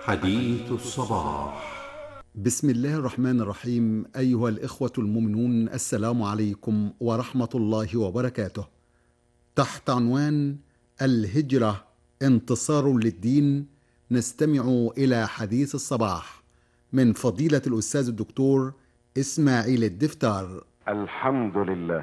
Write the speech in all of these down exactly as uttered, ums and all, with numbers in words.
حديث الصباح. بسم الله الرحمن الرحيم. أيها الإخوة المؤمنون، السلام عليكم ورحمة الله وبركاته. تحت عنوان الهجرة انتصار للدين، نستمع إلى حديث الصباح من فضيلة الأستاذ الدكتور إسماعيل الدفتار. الحمد لله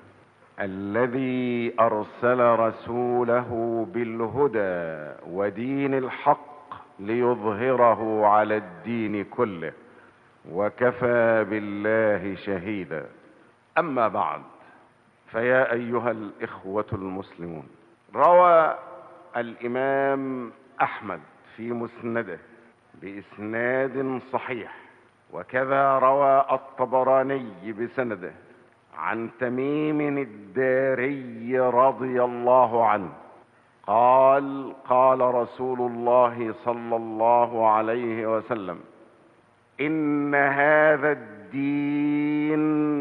الذي أرسل رسوله بالهدى ودين الحق ليظهره على الدين كله، وكفى بالله شهيدا. أما بعد، فيا أيها الإخوة المسلمون، روى الإمام أحمد في مسنده بإسناد صحيح، وكذا روى الطبراني بسنده عن تميم الداري رضي الله عنه قال: قال رسول الله صلى الله عليه وسلم: إن هذا الدين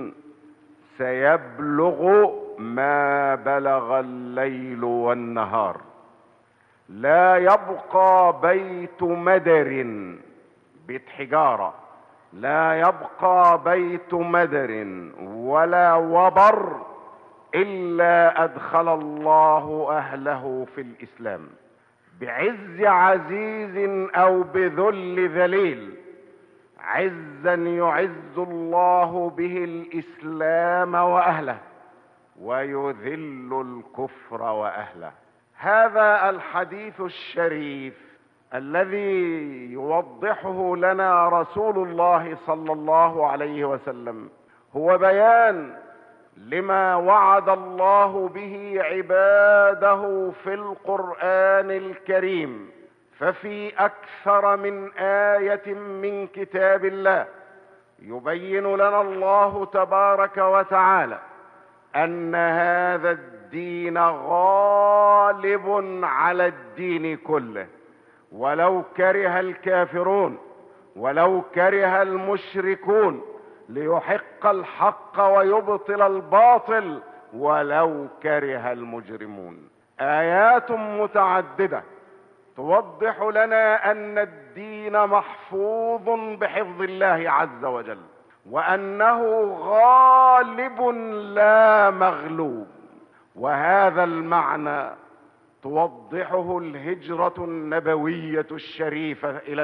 سيبلغ ما بلغ الليل والنهار، لا يبقى بيت مدر، بيت حجارة، لا يبقى بيت مدر ولا وبر إلا أدخل الله أهله في الإسلام، بعز عزيز أو بذل ذليل، عزا يعز الله به الإسلام وأهله، ويذل الكفر وأهله. هذا الحديث الشريف الذي يوضحه لنا رسول الله صلى الله عليه وسلم هو بيان لما وعد الله به عباده في القرآن الكريم. ففي أكثر من آية من كتاب الله يبين لنا الله تبارك وتعالى أن هذا الدين غالب على الدين كله، ولو كره الكافرون ولو كره المشركون، ليحق الحق ويبطل الباطل ولو كره المجرمون. آيات متعددة توضح لنا أن الدين محفوظ بحفظ الله عز وجل، وأنه غالب لا مغلوب. وهذا المعنى توضحه الهجرة النبوية الشريفة إلى